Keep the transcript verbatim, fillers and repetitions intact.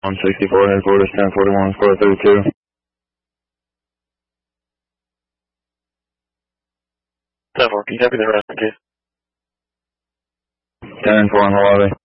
one sixty-four, headquarters, ten forty-one, square thirty-two. ten four, can you copy the rest, please? ten four on the lobby.